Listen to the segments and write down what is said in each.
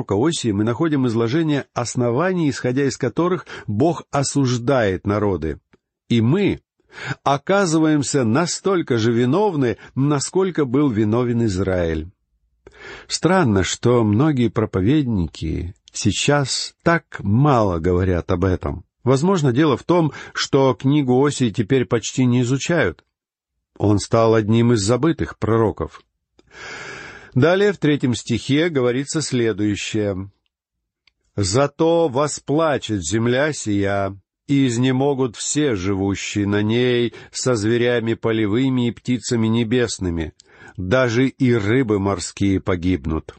пророка Осии мы находим изложение оснований, исходя из которых Бог осуждает народы. И мы оказываемся настолько же виновны, насколько был виновен Израиль. Странно, что многие проповедники сейчас так мало говорят об этом. Возможно, дело в том, что книгу Осии теперь почти не изучают. Он стал одним из забытых пророков. Далее в 3 стихе говорится следующее. «Зато восплачет земля сия, и изнемогут все живущие на ней со зверями полевыми и птицами небесными, даже и рыбы морские погибнут.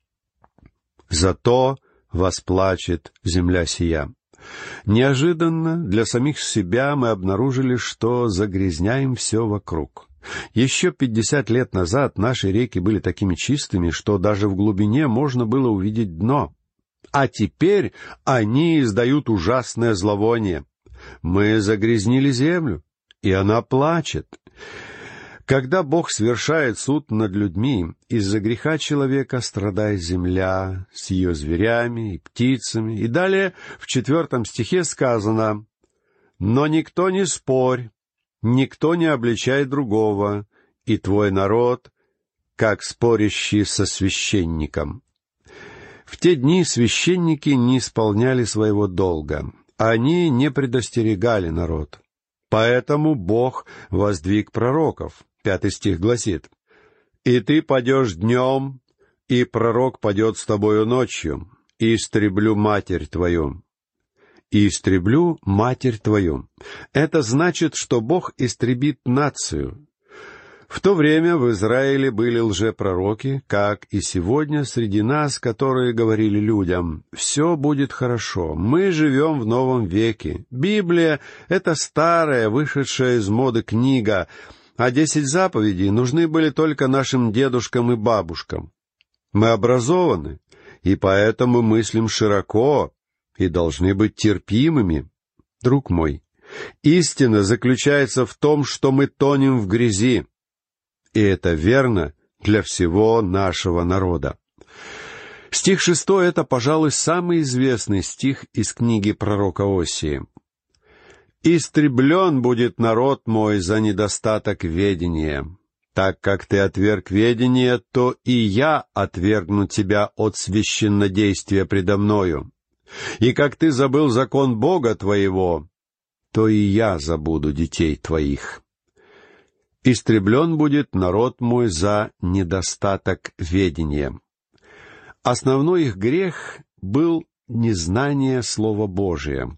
Зато восплачет земля сия». Неожиданно для самих себя мы обнаружили, что загрязняем все вокруг. Еще 50 лет назад наши реки были такими чистыми, что даже в глубине можно было увидеть дно. А теперь они издают ужасное зловоние. Мы загрязнили землю, и она плачет. Когда Бог совершает суд над людьми, из-за греха человека страдает земля с ее зверями и птицами. И далее в 4 стихе сказано: «Но никто не спорь, никто не обличай другого, и твой народ, как спорящий со священником». В те дни священники не исполняли своего долга, они не предостерегали народ. Поэтому Бог воздвиг пророков. 5 стих гласит: «И ты падешь днем, и пророк падет с тобою ночью, и истреблю матерь твою». «И истреблю матерь твою» — это значит, что Бог истребит нацию. В то время в Израиле были лжепророки, как и сегодня среди нас, которые говорили людям: «Все будет хорошо, мы живем в новом веке. Библия — это старая, вышедшая из моды книга, а 10 заповедей нужны были только нашим дедушкам и бабушкам. Мы образованы, и поэтому мыслим широко и должны быть терпимыми». Друг мой, истина заключается в том, что мы тонем в грязи. И это верно для всего нашего народа. Стих 6 — это, пожалуй, самый известный стих из книги пророка Осии. «Истреблен будет народ мой за недостаток ведения. Так как ты отверг ведение, то и я отвергну тебя от священнодействия предо мною. И как ты забыл закон Бога твоего, то и я забуду детей твоих. Истреблен будет народ мой за недостаток ведения». Основной их грех был незнание Слова Божия.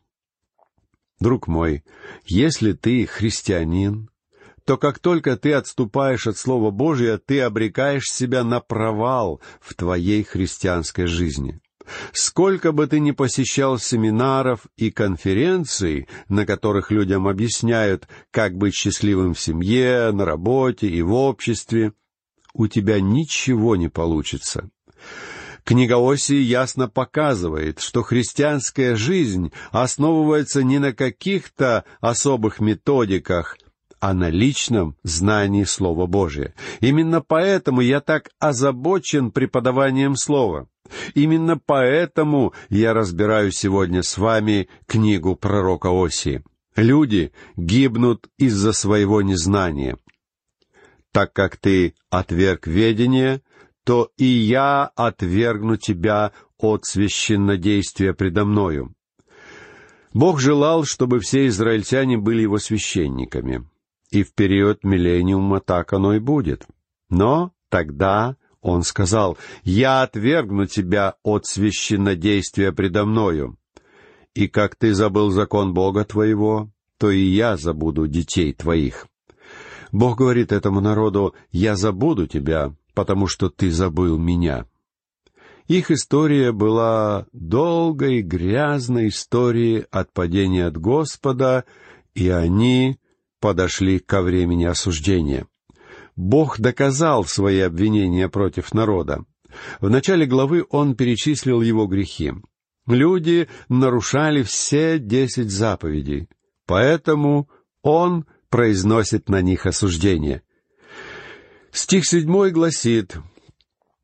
Друг мой, если ты христианин, то как только ты отступаешь от Слова Божия, ты обрекаешь себя на провал в твоей христианской жизни. Сколько бы ты ни посещал семинаров и конференций, на которых людям объясняют, как быть счастливым в семье, на работе и в обществе, у тебя ничего не получится. Книга Осии ясно показывает, что христианская жизнь основывается не на каких-то особых методиках, а на личном знании Слова Божия. Именно поэтому я так озабочен преподаванием Слова. Именно поэтому я разбираю сегодня с вами книгу пророка Осии. Люди гибнут из-за своего незнания. Так как ты отверг ведение, то и я отвергну тебя от священнодействия предо мною. Бог желал, чтобы все израильтяне были его священниками. И в период миллениума так оно и будет. Но тогда он сказал: «Я отвергну тебя от священнодействия предо мною. И как ты забыл закон Бога твоего, то и я забуду детей твоих». Бог говорит этому народу: «Я забуду тебя, потому что ты забыл меня». Их история была долгой, грязной историей отпадения от Господа, и они подошли ко времени осуждения. Бог доказал свои обвинения против народа. В начале главы он перечислил его грехи. Люди нарушали все 10 заповедей, поэтому он произносит на них осуждение. Стих 7 гласит: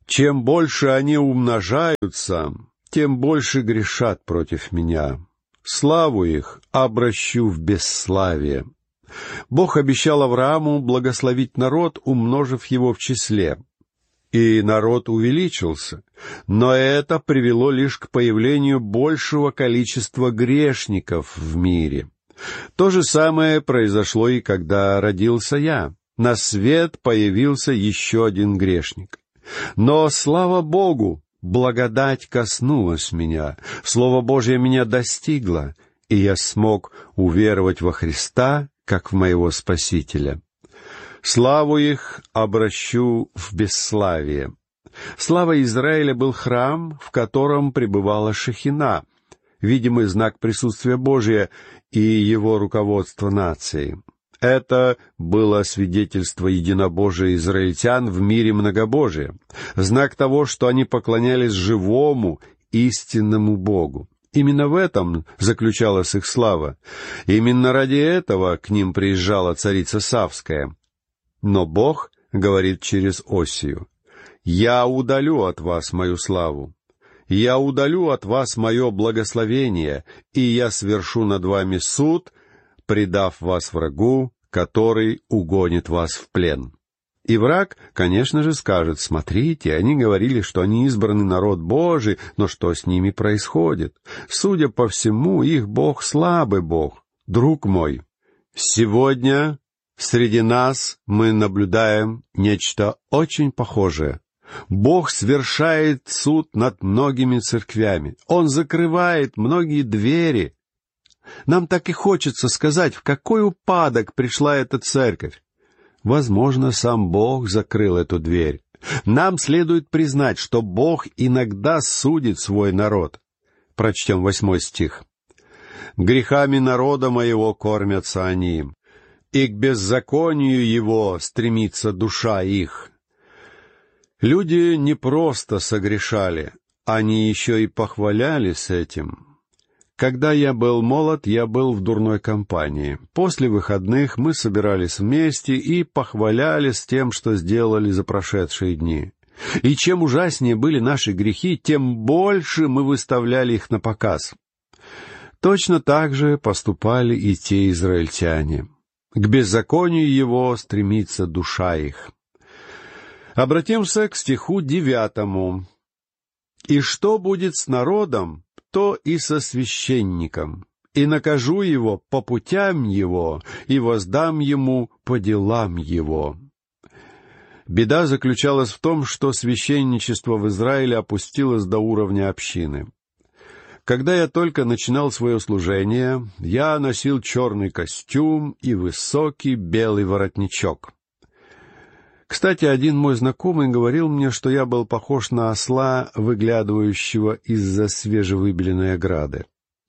Чем больше они умножаются, тем больше грешат против меня. Славу их обращу в бесславие». Бог обещал Аврааму благословить народ, умножив его в числе. И народ увеличился, но это привело лишь к появлению большего количества грешников в мире. То же самое произошло и когда родился я. На свет появился еще один грешник. Но, слава Богу, благодать коснулась меня, Слово Божье меня достигло, и я смог уверовать во Христа, как в моего Спасителя. Славу их обращу в бесславие. Слава Израиля был храм, в котором пребывала Шехина, видимый знак присутствия Божия и его руководства нацией. Это было свидетельство единобожия израильтян в мире многобожия, знак того, что они поклонялись живому, истинному Богу. Именно в этом заключалась их слава. Именно ради этого к ним приезжала царица Савская. Но Бог говорит через Осию: «Я удалю от вас мою славу, я удалю от вас мое благословение, и я свершу над вами суд, предав вас врагу, который угонит вас в плен». И враг, конечно же, скажет: «Смотрите, они говорили, что они избранный народ Божий, но что с ними происходит? Судя по всему, их Бог слабый Бог». Друг мой, сегодня среди нас мы наблюдаем нечто очень похожее. Бог свершает суд над многими церквями. Он закрывает многие двери. Нам так и хочется сказать, в какой упадок пришла эта церковь. Возможно, сам Бог закрыл эту дверь. Нам следует признать, что Бог иногда судит свой народ. Прочтем 8 стих. «Грехами народа моего кормятся они, и к беззаконию его стремится душа их». Люди не просто согрешали, они еще и похвалялись этим. Когда я был молод, я был в дурной компании. После выходных мы собирались вместе и похвалялись тем, что сделали за прошедшие дни. И чем ужаснее были наши грехи, тем больше мы выставляли их на показ. Точно так же поступали и те израильтяне. К беззаконию его стремится душа их. Обратимся к стиху 9. «И что будет с народом, то и со священником, и накажу его по путям его, и воздам ему по делам его». Беда заключалась в том, что священничество в Израиле опустилось до уровня общины. Когда я только начинал свое служение, я носил черный костюм и высокий белый воротничок. Кстати, один мой знакомый говорил мне, что я был похож на осла, выглядывающего из-за свежевыбеленной ограды.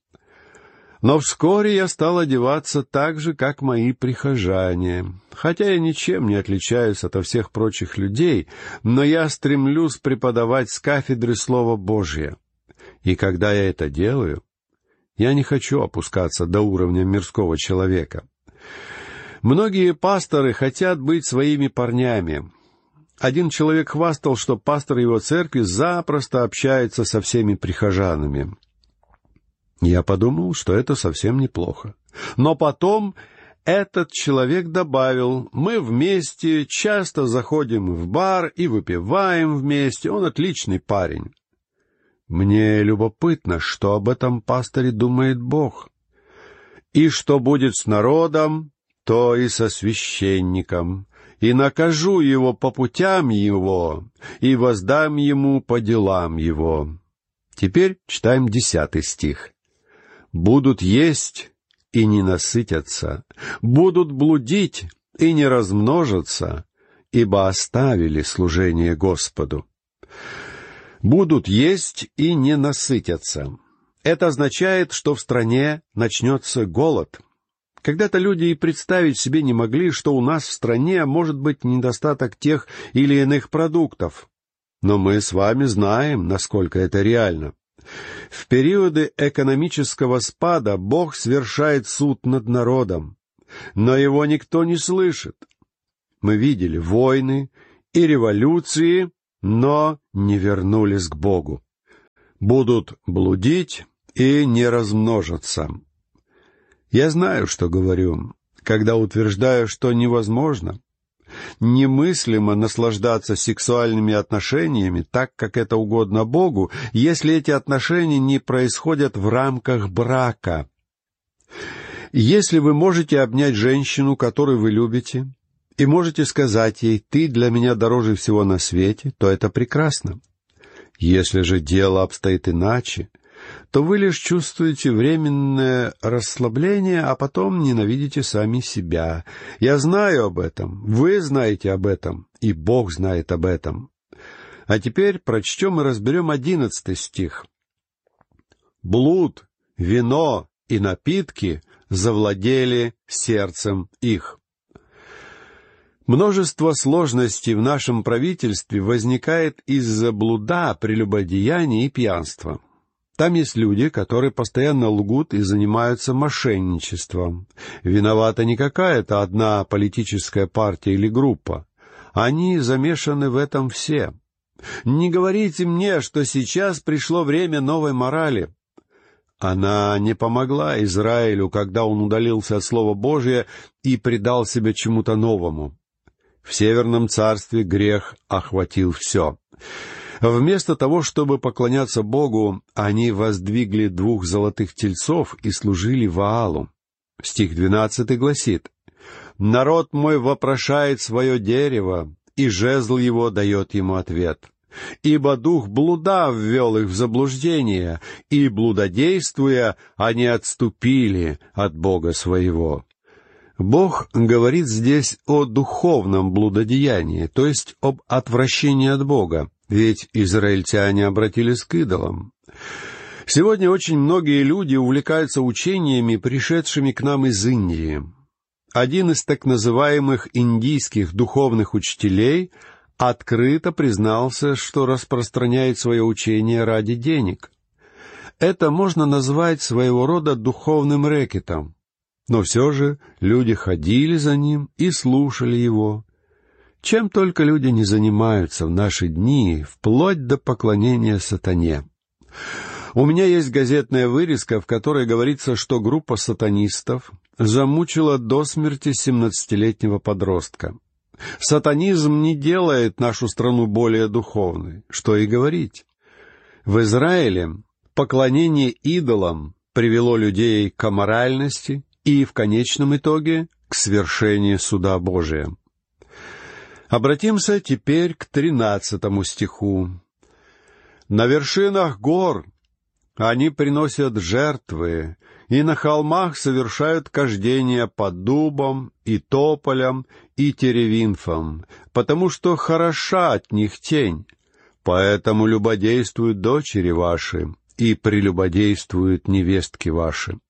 Но вскоре я стал одеваться так же, как мои прихожане. Хотя я ничем не отличаюсь от всех прочих людей, но я стремлюсь преподавать с кафедры Слово Божье. И когда я это делаю, я не хочу опускаться до уровня мирского человека. Многие пасторы хотят быть своими парнями. Один человек хвастал, что пастор его церкви запросто общается со всеми прихожанами. Я подумал, что это совсем неплохо. Но потом этот человек добавил: «Мы вместе часто заходим в бар и выпиваем вместе, он отличный парень». Мне любопытно, что об этом пасторе думает Бог. «И что будет с народом, то и со священником, и накажу его по путям его, и воздам ему по делам его». Теперь читаем 10 стих. «Будут есть и не насытятся, будут блудить и не размножатся, ибо оставили служение Господу». Будут есть и не насытятся. Это означает, что в стране начнется голод. Когда-то люди и представить себе не могли, что у нас в стране может быть недостаток тех или иных продуктов. Но мы с вами знаем, насколько это реально. В периоды экономического спада Бог свершает суд над народом, но его никто не слышит. Мы видели войны и революции, но не вернулись к Богу. Будут блудить и не размножатся. Я знаю, что говорю, когда утверждаю, что невозможно, немыслимо наслаждаться сексуальными отношениями так, как это угодно Богу, если эти отношения не происходят в рамках брака. Если вы можете обнять женщину, которую вы любите, и можете сказать ей: «Ты для меня дороже всего на свете», то это прекрасно. Если же дело обстоит иначе, то вы лишь чувствуете временное расслабление, а потом ненавидите сами себя. Я знаю об этом, вы знаете об этом, и Бог знает об этом. А теперь прочтем и разберем 11 стих. «Блуд, вино и напитки завладели сердцем их». Множество сложностей в нашем правительстве возникает из-за блуда, прелюбодеяния и пьянства. Там есть люди, которые постоянно лгут и занимаются мошенничеством. Виновата не какая-то одна политическая партия или группа. Они замешаны в этом все. Не говорите мне, что сейчас пришло время новой морали. Она не помогла Израилю, когда он удалился от Слова Божия и предал себя чему-то новому. В Северном царстве грех охватил все. Вместо того, чтобы поклоняться Богу, они воздвигли 2 золотых тельцов и служили Ваалу. Стих 12 гласит: «Народ мой вопрошает свое дерево, и жезл его дает ему ответ. Ибо дух блуда ввел их в заблуждение, и, блудодействуя, они отступили от Бога своего». Бог говорит здесь о духовном блудодеянии, то есть об отвращении от Бога, ведь израильтяне обратились к идолам. Сегодня очень многие люди увлекаются учениями, пришедшими к нам из Индии. Один из так называемых индийских духовных учителей открыто признался, что распространяет свое учение ради денег. Это можно назвать своего рода духовным рэкетом. Но все же люди ходили за ним и слушали его. Чем только люди не занимаются в наши дни, вплоть до поклонения сатане. У меня есть газетная вырезка, в которой говорится, что группа сатанистов замучила до смерти 17-летнего подростка. Сатанизм не делает нашу страну более духовной, что и говорить. В Израиле поклонение идолам привело людей к аморальности и, в конечном итоге, к свершению суда Божия. Обратимся теперь к 13 стиху. «На вершинах гор они приносят жертвы, и на холмах совершают кождение под дубом и тополем и теревинфом, потому что хороша от них тень, поэтому любодействуют дочери ваши, и прелюбодействуют невестки ваши».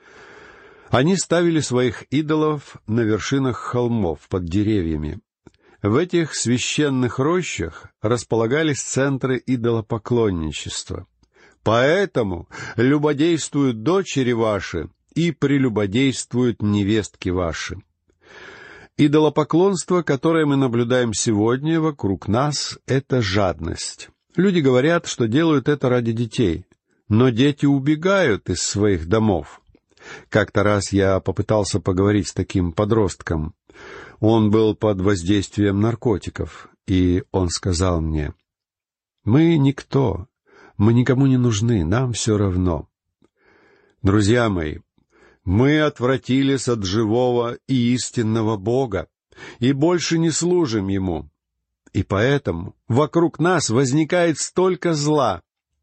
Они ставили своих идолов на вершинах холмов под деревьями. В этих священных рощах располагались центры идолопоклонничества. Поэтому любодействуют дочери ваши и прелюбодействуют невестки ваши. Идолопоклонство, которое мы наблюдаем сегодня вокруг нас, — это жадность. Люди говорят, что делают это ради детей, но дети убегают из своих домов. Как-то раз я попытался поговорить с таким подростком. Он был под воздействием наркотиков, и он сказал мне: «Мы никто, мы никому не нужны, нам все равно». Друзья мои, мы отвратились от живого и истинного Бога, и больше не служим Ему. И поэтому вокруг нас возникает столько зла.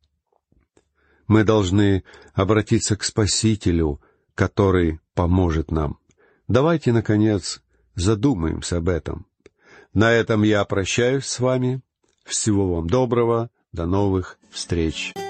Мы должны обратиться к Спасителю, который поможет нам. Давайте, наконец, задумаемся об этом. На этом я прощаюсь с вами. Всего вам доброго. До новых встреч.